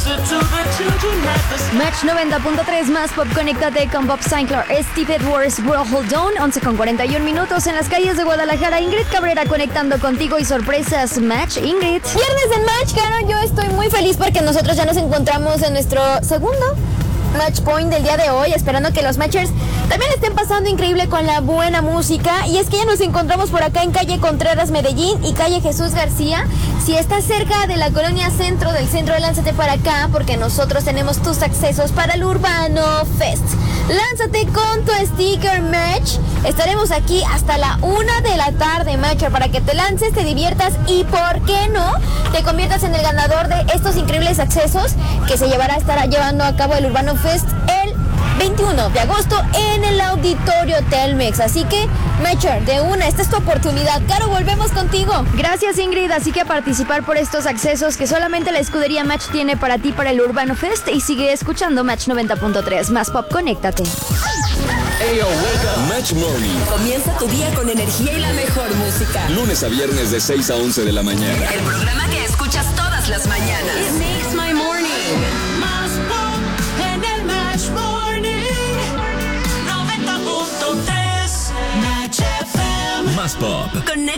Match 90.3 más pop, conéctate con Bob Sinclair, Steve Edwards, Will Hold On, 11:41 minutos en las calles de Guadalajara. Ingrid Cabrera conectando contigo y sorpresas. Match, Ingrid. Viernes en Match, Caro, yo estoy muy feliz porque nosotros ya nos encontramos en nuestro segundo Match Point del día de hoy, esperando que los Matchers también estén pasando increíble con la buena música. Y es que ya nos encontramos por acá en calle Contreras, Medellín y calle Jesús García. Si estás cerca de la colonia centro, del centro, lánzate para acá porque nosotros tenemos tus accesos para el Urbano Fest. Lánzate con tu sticker Match. Estaremos aquí hasta la 1 de la tarde, Matcher, para que te lances, te diviertas y, ¿por qué no?, te conviertas en el ganador de estos increíbles accesos que se estará llevando a cabo el Urbano Fest el 21 de agosto en el Auditorio Telmex. Así que, Matcher, de una, esta es tu oportunidad. Caro, volvemos contigo. Gracias, Ingrid. Así que a participar por estos accesos que solamente la escudería Match tiene para ti para el Urbano Fest, y sigue escuchando Match 90.3 más pop, conéctate. Ayo, wake up. Match Morning. Comienza tu día con energía y la mejor música. Lunes a viernes de 6 a 11 de la mañana. El programa que escuchas todas las mañanas. It makes my morning. Más pop en el Match Morning. 90.3 Match FM. Más pop.